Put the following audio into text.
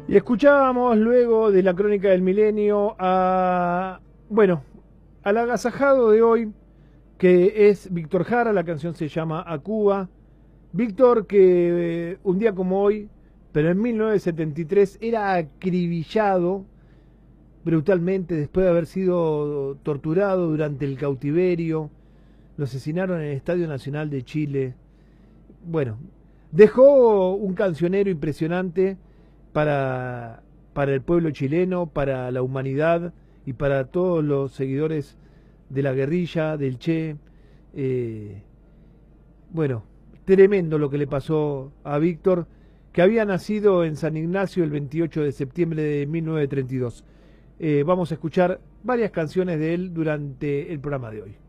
Y escuchábamos luego de la crónica del milenio al agasajado de hoy, que es Víctor Jara. La canción se llama A Cuba. Víctor, que un día como hoy, pero en 1973, era acribillado brutalmente después de haber sido torturado durante el cautiverio. Lo asesinaron en el Estadio Nacional de Chile. Bueno, dejó un cancionero impresionante para el pueblo chileno, para la humanidad y para todos los seguidores de la guerrilla, del Che. Eh, bueno, tremendo lo que le pasó a Víctor, que había nacido en San Ignacio el 28 de septiembre de 1932. Vamos a escuchar varias canciones de él durante el programa de hoy.